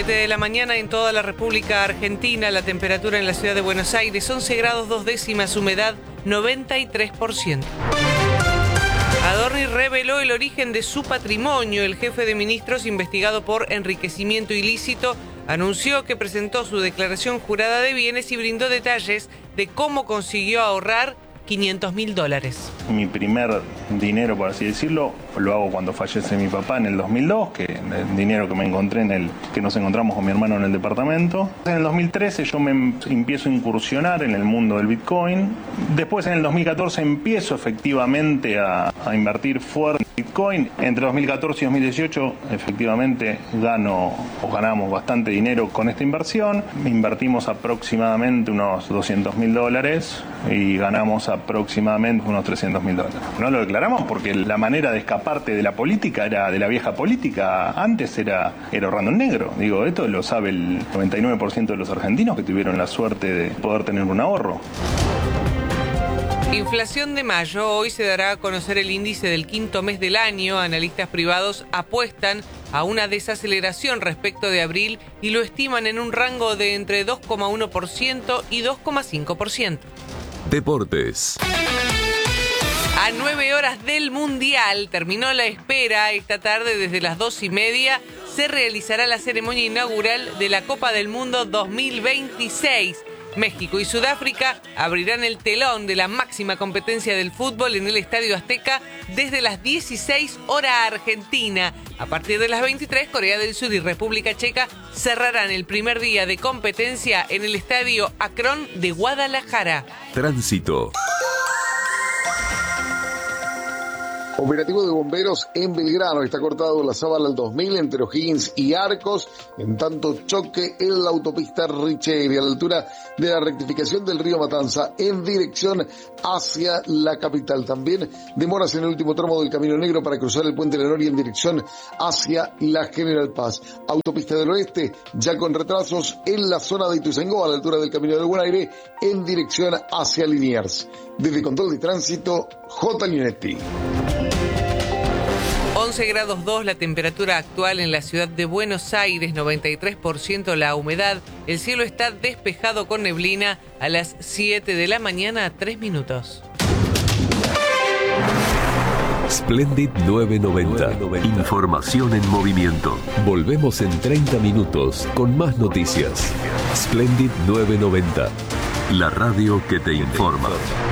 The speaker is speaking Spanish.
De la mañana en toda la República Argentina, la temperatura en la ciudad de Buenos Aires, 11 grados 2 décimas, humedad 93%. Adorni reveló el origen de su patrimonio. El jefe de ministros, investigado por enriquecimiento ilícito, anunció que presentó su declaración jurada de bienes y brindó detalles de cómo consiguió ahorrar $500.000. Mi primer dinero, por así decirlo, lo hago cuando fallece mi papá en el 2002, que el dinero que me encontré que nos encontramos con mi hermano en el departamento. En el 2013 yo me empiezo a incursionar en el mundo del Bitcoin. Después en el 2014 empiezo efectivamente a invertir fuerte en Bitcoin. Entre 2014 y 2018 efectivamente ganamos bastante dinero con esta inversión. Invertimos aproximadamente unos $200.000 y ganamos aproximadamente unos $300.000. No lo declaramos porque la manera de escaparte de la política de la vieja política antes era ahorrando en negro. Digo, esto lo sabe el 99% de los argentinos que tuvieron la suerte de poder tener un ahorro. Inflación de mayo. Hoy se dará a conocer el índice del quinto mes del año. Analistas privados apuestan a una desaceleración respecto de abril y lo estiman en un rango de entre 2,1% y 2,5%. Deportes. A 9 horas del Mundial terminó la espera. Esta tarde, desde las 2:30, se realizará la ceremonia inaugural de la Copa del Mundo 2026. México y Sudáfrica abrirán el telón de la máxima competencia del fútbol en el Estadio Azteca desde las 16 hora Argentina. A partir de las 23, Corea del Sur y República Checa cerrarán el primer día de competencia en el Estadio Akron de Guadalajara. Tránsito. Operativo de bomberos en Belgrano. Está cortado la Zabala al 2000 entre O'Higgins y Arcos. En tanto, choque en la autopista Richeri a la altura de la rectificación del río Matanza en dirección hacia la capital. También demoras en el último tramo del Camino Negro para cruzar el Puente de la Noria en dirección hacia la General Paz. Autopista del Oeste ya con retrasos en la zona de Ituzaingó a la altura del Camino del Buen Aire en dirección hacia Liniers. Desde Control de Tránsito, J. Linetti. 11 grados 2 la temperatura actual en la ciudad de Buenos Aires, 93% la humedad. El cielo está despejado con neblina a las 7 de la mañana, 3 minutos. Splendid 990. Información en movimiento. Volvemos en 30 minutos con más noticias. Splendid 990. La radio que te informa.